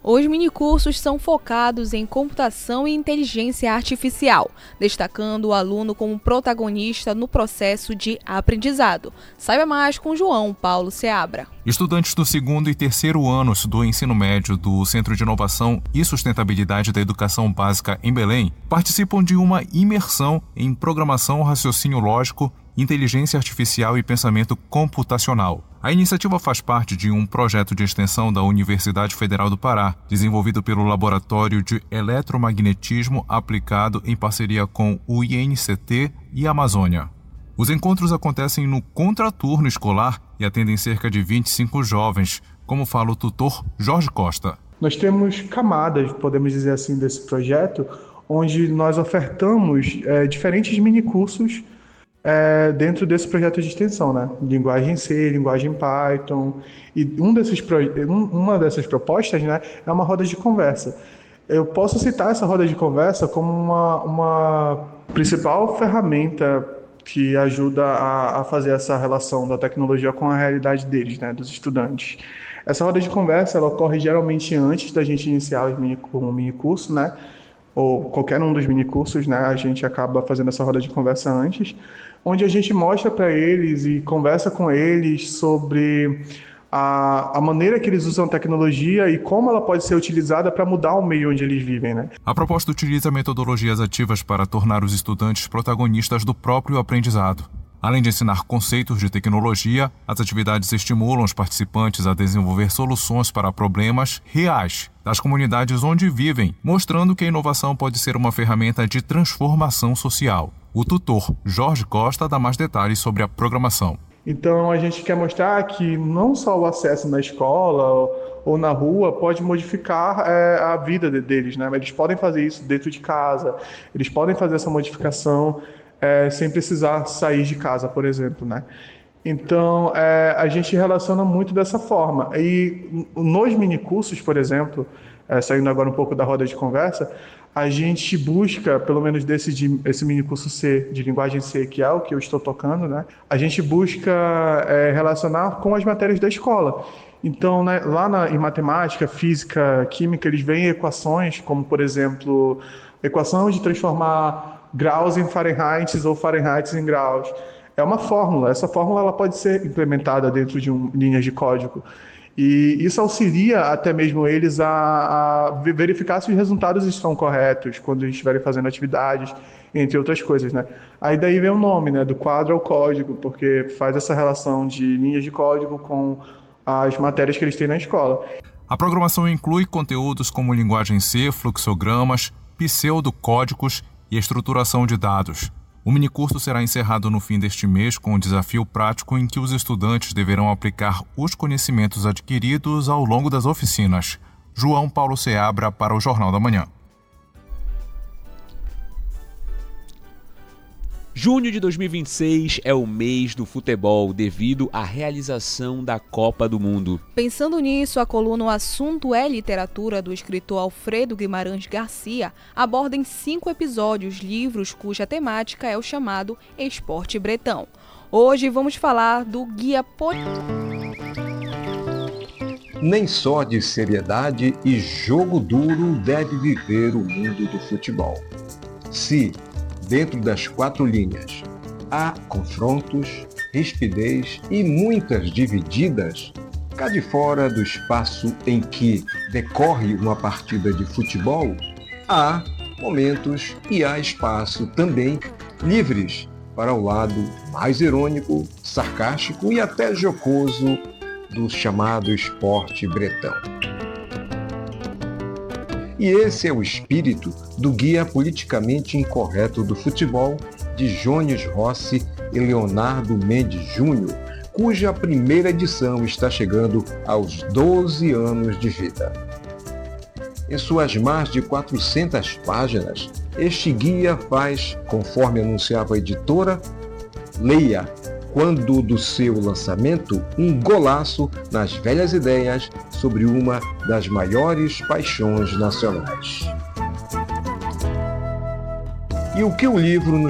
Os minicursos são focados em computação e inteligência artificial, destacando o aluno como protagonista no processo de aprendizado. Saiba mais com João Paulo Seabra. Estudantes do 2º e 3º anos do ensino médio do Centro de Inovação e Sustentabilidade da Educação Básica em Belém participam de uma imersão em programação, raciocínio lógico, inteligência artificial e pensamento computacional. A iniciativa faz parte de um projeto de extensão da Universidade Federal do Pará, desenvolvido pelo Laboratório de Eletromagnetismo Aplicado em parceria com o INCT e a Amazônia. Os encontros acontecem no contraturno escolar e atendem cerca de 25 jovens, como fala o tutor Jorge Costa. Nós temos camadas, podemos dizer assim, desse projeto, onde nós ofertamos diferentes minicursos dentro desse projeto de extensão, né? Linguagem C, linguagem Python. E uma dessas propostas, né, é uma roda de conversa. Eu posso citar essa roda de conversa como uma principal ferramenta que ajuda a fazer essa relação da tecnologia com a realidade deles, né, dos estudantes. Essa roda de conversa ela ocorre geralmente antes da gente iniciar um minicurso, né? Ou qualquer um dos minicursos, né? A gente acaba fazendo essa roda de conversa antes, onde a gente mostra para eles e conversa com eles sobre a maneira que eles usam a tecnologia e como ela pode ser utilizada para mudar o meio onde eles vivem, né? A proposta utiliza metodologias ativas para tornar os estudantes protagonistas do próprio aprendizado. Além de ensinar conceitos de tecnologia, as atividades estimulam os participantes a desenvolver soluções para problemas reais das comunidades onde vivem, mostrando que a inovação pode ser uma ferramenta de transformação social. O tutor Jorge Costa dá mais detalhes sobre a programação. Então, a gente quer mostrar que não só o acesso na escola ou na rua pode modificar a vida deles, né? Eles podem fazer isso dentro de casa, eles podem fazer essa modificação sem precisar sair de casa, por exemplo, né? Então, a gente relaciona muito dessa forma. E nos minicursos, por exemplo, saindo agora um pouco da roda de conversa, a gente busca, pelo menos esse minicurso C, de linguagem C, que é o que eu estou tocando, né? A gente busca relacionar com as matérias da escola. Então, né, em matemática, física, química, eles veem equações, como, por exemplo, equação de transformar graus em Fahrenheit ou Fahrenheit em graus. É uma fórmula. Essa fórmula ela pode ser implementada dentro de linhas de código. E isso auxilia até mesmo eles a verificar se os resultados estão corretos quando eles estiverem fazendo atividades, entre outras coisas, né? Aí daí vem o nome, né, do quadro ao código, porque faz essa relação de linhas de código com as matérias que eles têm na escola. A programação inclui conteúdos como linguagem C, fluxogramas, pseudocódigos e estruturação de dados. O minicurso será encerrado no fim deste mês com um desafio prático em que os estudantes deverão aplicar os conhecimentos adquiridos ao longo das oficinas. João Paulo Seabra para o Jornal da Manhã. Junho de 2026 é o mês do futebol devido à realização da Copa do Mundo. Pensando nisso, a coluna O Assunto é Literatura do escritor Alfredo Guimarães Garcia aborda em 5 episódios livros cuja temática é o chamado Esporte Bretão. Hoje vamos falar do Guia Nem só de seriedade e jogo duro deve viver o mundo do futebol. Se dentro das 4 linhas há confrontos, rispidez e muitas divididas, cá de fora do espaço em que decorre uma partida de futebol, há momentos e há espaço também livres para o lado mais irônico, sarcástico e até jocoso do chamado esporte bretão. E esse é o espírito do Guia Politicamente Incorreto do Futebol, de Jones Rossi e Leonardo Mendes Júnior, cuja primeira edição está chegando aos 12 anos de vida. Em suas mais de 400 páginas, este guia faz, conforme anunciava a editora, leia, quando do seu lançamento, um golaço nas velhas ideias sobre uma das maiores paixões nacionais. E o que o livro nos